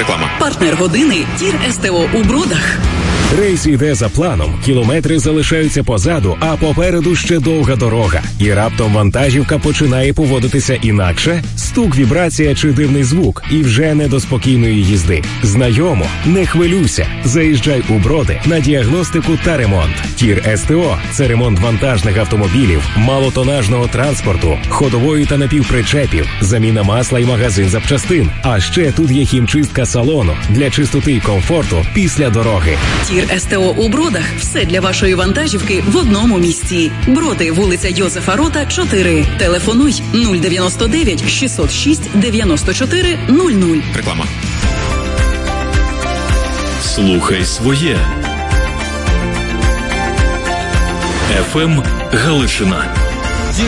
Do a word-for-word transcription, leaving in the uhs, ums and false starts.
Реклама. Партнер години Тір СТО у Бродах. Рейс іде за планом, кілометри залишаються позаду, а попереду ще довга дорога. І раптом вантажівка починає поводитися інакше? Стук, вібрація чи дивний звук, і вже не до спокійної їзди. Знайомо? Не хвилюйся. Заїжджай у Броди на діагностику та ремонт. Тір СТО – це ремонт вантажних автомобілів, малотонажного транспорту, ходової та напівпричепів, заміна масла і магазин запчастин. А ще тут є хімчистка салону для чистоти і комфорту після дороги. Тір СТО у Бродах. Все для вашої вантажівки в одному місці. Броди, вулиця Йозефа Рота, чотири. Телефонуй нуль дев'яносто дев'ять шістсот шість дев'яносто чотири нуль нуль. Реклама. Слухай своє. еф ем Галичина.